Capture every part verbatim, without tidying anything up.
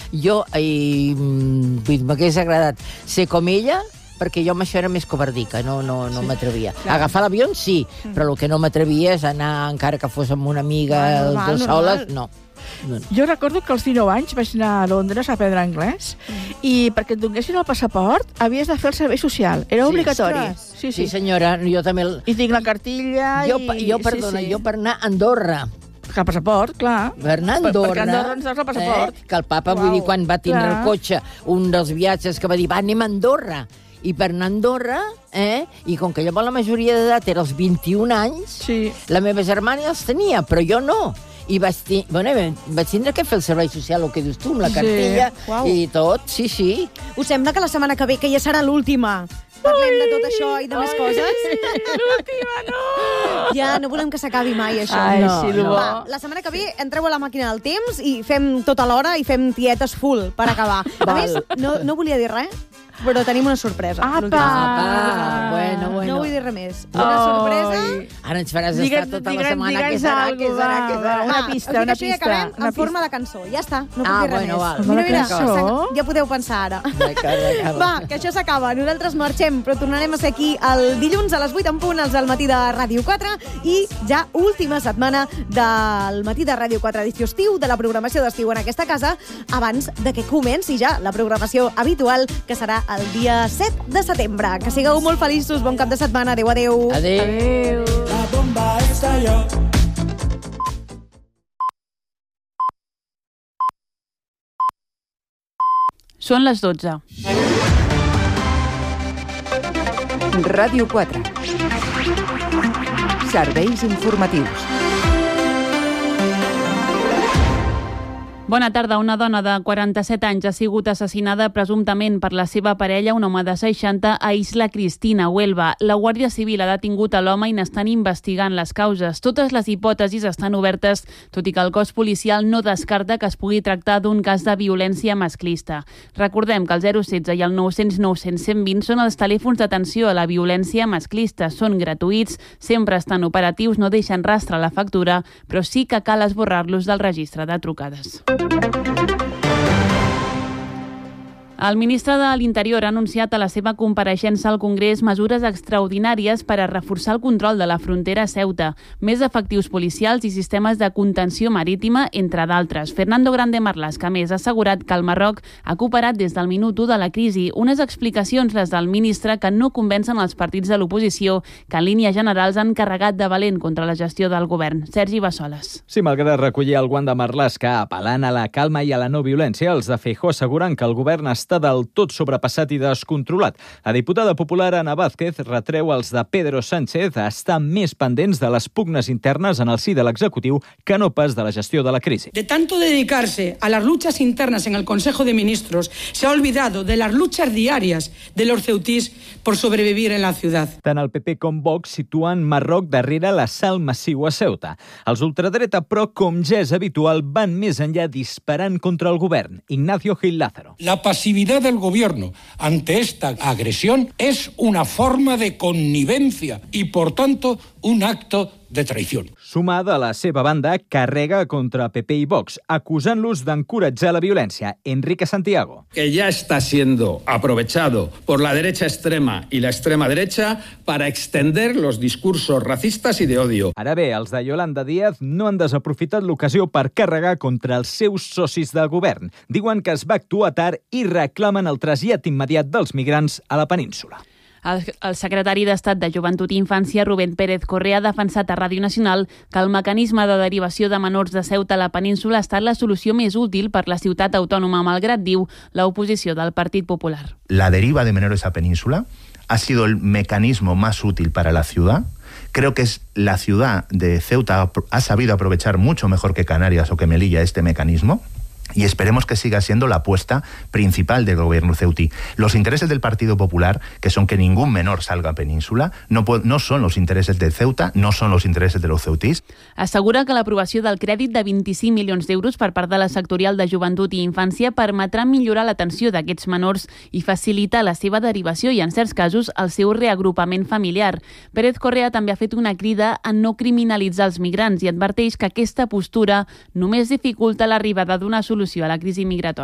Jo eh, m'hagués agradat ser com ella, perquè jo amb això era més covardica, no, no, no sí, m'atrevia. Clar. Agafar l'avió, sí, mm. però el que no m'atrevia és anar, encara que fos amb una amiga, ah, normal, dos soles, no. no. Jo recordo que als dinou anys vaig anar a Londres a aprendre anglès mm. i perquè et donessin el passaport havies de fer el servei social, era sí, obligatori. Sí, sí. sí, senyora, jo també... El... I tinc la cartilla jo, i... Jo, perdona, sí, sí. jo per anar a Andorra... Que el passaport, clar. Per anar a Andorra... Perquè Andorra ens dones el passaport. Eh? Que el papa, Uau, vull dir, quan va tindre clar. el cotxe, un dels viatges que va dir, va, anem a Andorra. I per anar a Andorra, eh? I com que llavors la majoria d'edat era els vint-i-un anys, sí. la meva germana els tenia, però jo no. I vaig, ti... bueno, vaig tindre que fer el servei social, el que dius tu, amb la cartilla sí. i tot, sí, sí. Us sembla que la setmana que ve, que ja serà l'última, parlem de tot això i de més ai, coses? L'última, no! Ja, no volem que s'acabi mai, això. Ai, no, sí, no. Va, la setmana que ve entreu a la màquina del temps i fem tota l'hora i fem tietes full per acabar. A Val. més, no, no volia dir res, però tenim una sorpresa. Apa! Apa! Bueno, bueno. No vull dir res més. Una oh. sorpresa... Ara ens faràs estar tota la setmana. Què serà, què serà, què serà? Una pista, una pista. I acabem en forma de cançó. Ja està, no puc ah, dir res bueno, més. Val. Mira, mira, ja podeu pensar ara. D'acord, va, que això s'acaba. Nosaltres marxem, però tornarem a ser aquí el dilluns a les vuit en punt, als al matí de Ràdio quatre, i ja última setmana del matí de Ràdio quatre edició estiu, de la programació d'estiu en aquesta casa, abans de que comenci ja la programació habitual, que serà el dia set de setembre. Que sigueu molt feliços, bon cap de setmana. Adéu, adéu. Adéu. Adéu. La bomba estalló. Són les dotze. Ràdio quatre. Serveis informatius. Bona tarda. Una dona de quaranta-set anys ha sigut assassinada presumptament per la seva parella, un home de seixanta, a Isla Cristina, Huelva. La Guàrdia Civil ha detingut a l'home i n'estan investigant les causes. Totes les hipòtesis estan obertes, tot i que el cos policial no descarta que es pugui tractar d'un cas de violència masclista. Recordem que el zero setze i el nou cents nou cents cent vint són els telèfons d'atenció a la violència masclista. Són gratuïts, sempre estan operatius, no deixen rastre a la factura, però sí que cal esborrar-los del registre de trucades. El ministre de l'Interior ha anunciat a la seva compareixença al Congrés mesures extraordinàries per a reforçar el control de la frontera a Ceuta, més efectius policials i sistemes de contenció marítima, entre d'altres. Fernando Grande Marlaska, a més, ha assegurat que el Marroc ha cooperat des del minut u de la crisi. Unes explicacions, les del ministre, que no convencen els partits de l'oposició, que en línies generals han carregat de valent contra la gestió del govern. Sergi Bassoles. Sí, malgrat recollir el guant de Marlaska, apel·lant a la calma i a la no violència, els de Feijóo asseguren que el govern està està del tot sobrepassat i descontrolat. La diputada popular Ana Vázquez retreu als de Pedro Sánchez a estar més pendents de les pugnes internes en el si de l'executiu que no pas de la gestió de la crisi. De tanto dedicarse a las luchas internas en el Consejo de Ministros, se ha olvidado de las luchas diarias de los ceutís por sobrevivir en la ciudad. Tant el P P com Vox situen Marroc darrere l'assalt massiu a Ceuta. Els ultradreta, però, com ja és habitual, van més enllà disparant contra el govern. Ignacio Gil Lázaro. La pasividad del gobierno ante esta agresión es una forma de connivencia y, por tanto, un acto de traición. Sumada a la seva banda, carrega contra P P i Vox, acusant-los d'encoratjar la violència. Enrique Santiago. Que ya está siendo aprovechado por la derecha extrema y la extrema derecha para extender los discursos racistas y de odio. Ara bé, els de Yolanda Díaz no han desaprofitat l'ocasió per carregar contra els seus socis de govern. Diuen que es va actuar tard i reclamen el trasllat immediat dels migrants a la península. El, el secretari d'Estat de Joventut i Infància, Rubén Pérez Correa, ha defensat a Ràdio Nacional que el mecanisme de derivació de menors de Ceuta a la península ha estat la solució més útil per la ciutat autònoma, malgrat, diu, l'oposició del Partit Popular. La deriva de menores a península ha sido el mecanismo más útil para la ciudad. Creo que es la ciudad de Ceuta ha sabido aprovechar mucho mejor que Canarias o que Melilla este mecanismo. Y esperemos que siga siendo la apuesta principal del gobierno ceutí. Los intereses del Partido Popular, que son que ningún menor salga a península, no, no son los intereses de Ceuta, no son los intereses de los ceutís. Assegura que l'aprovació del crèdit de vint-i-cinc milions d'euros per part de la sectorial de Joventut i Infància permetrà millorar l'atenció d'aquests menors i facilitar la seva derivació i, en certs casos, el seu reagrupament familiar. Pérez Correa també ha fet una crida a no criminalitzar els migrants i adverteix que aquesta postura només dificulta l'arribada d'una solució a la crisi migratòria.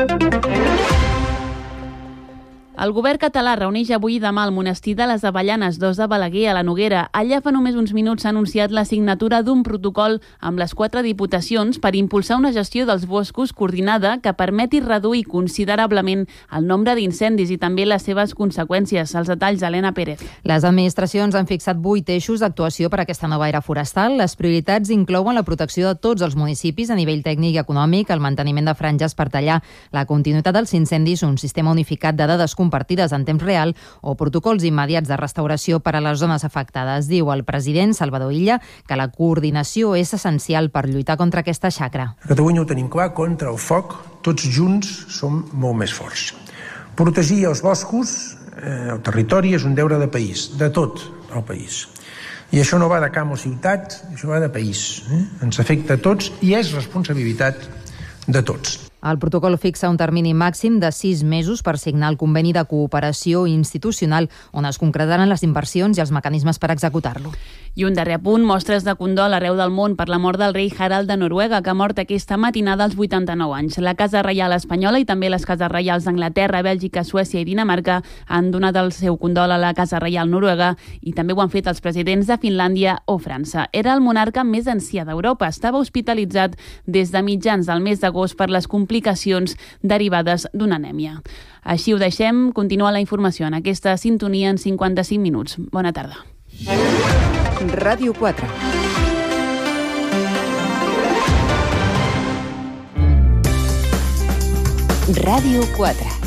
El govern català reuneix avui i demà al monestir de les Avellanes dos de Balaguer, a la Noguera. Allà fa només uns minuts s'ha anunciat la signatura d'un protocol amb les quatre diputacions per impulsar una gestió dels boscos coordinada que permeti reduir considerablement el nombre d'incendis i també les seves conseqüències. Els detalls d'Helena Pérez. Les administracions han fixat vuit eixos d'actuació per a aquesta nova era forestal. Les prioritats inclouen la protecció de tots els municipis a nivell tècnic i econòmic, el manteniment de franges per tallar la continuïtat dels incendis, un sistema unificat de dades compartides en temps real o protocols immediats de restauració per a les zones afectades. Diu el president Salvador Illa que la coordinació és essencial per lluitar contra aquesta xacra. A Catalunya ho tenim clar, contra el foc tots junts som molt més forts. Protegir els boscos, eh, el territori, és un deure de país, de tot el país. I això no va de camp o ciutat, això va de país. Eh? Ens afecta a tots i és responsabilitat de tots. El protocol fixa un termini màxim de sis mesos per signar el conveni de cooperació institucional on es concretaran les inversions i els mecanismes per executar-lo. I un darrer punt, mostres de condol arreu del món per la mort del rei Harald de Noruega, que ha mort aquesta matinada als vuitanta-nou anys. La Casa Reial Espanyola i també les Cases Reials d'Anglaterra, Bèlgica, Suècia i Dinamarca han donat el seu condol a la Casa Reial Noruega i també ho han fet els presidents de Finlàndia o França. Era el monarca més ancià d'Europa. Estava hospitalitzat des de mitjans del mes d'agost per les complicacions derivades d'una anèmia. Així ho deixem. Continua la informació en aquesta sintonia en cinquanta-cinc minuts. Bona tarda. Ràdio quatre. Ràdio quatre.